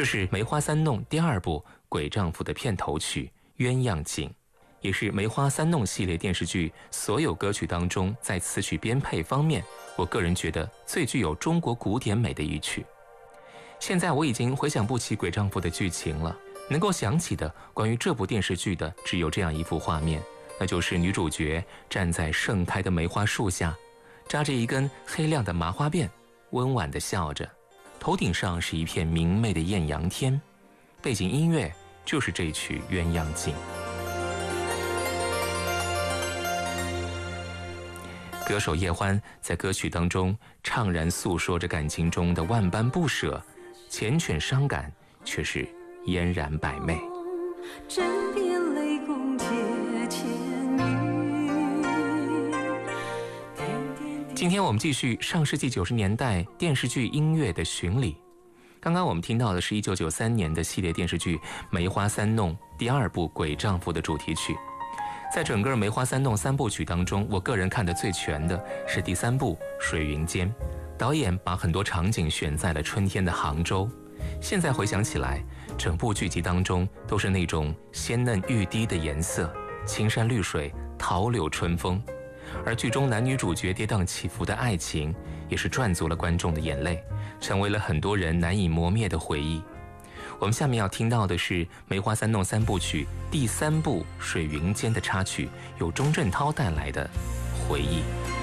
这是《梅花三弄》第2部《鬼丈夫》的片头曲《鸳鸯锦》，也是《梅花三弄》系列电视剧所有歌曲当中，在词曲编配方面，我个人觉得最具有中国古典美的一曲。现在我已经回想不起《鬼丈夫》的剧情了，能够想起的关于这部电视剧的只有这样一幅画面，那就是女主角站在盛开的梅花树下，扎着一根黑亮的麻花辫，温婉地笑着，头顶上是一片明媚的艳阳天，背景音乐就是这曲《鸳鸯锦》。歌手叶欢在歌曲当中怅然诉说着感情中的万般不舍，缱绻伤感，却是嫣然百媚。 枕边泪共结千语。 今天我们继续上世纪90年代电视剧音乐的巡礼。刚刚我们听到的是1993年的系列电视剧《梅花三弄》第2部《鬼丈夫》的主题曲。在整个《梅花三弄》3部曲当中，我个人看得最全的是第3部《水云间》，导演把很多场景选在了春天的杭州。现在回想起来，整部剧集当中都是那种鲜嫩欲滴的颜色，青山绿水，桃柳春风。而剧中男女主角跌宕起伏的爱情，也是赚足了观众的眼泪，成为了很多人难以磨灭的回忆。我们下面要听到的是《梅花三弄》3部曲第3部《水云间》的插曲，由钟镇涛带来的回忆。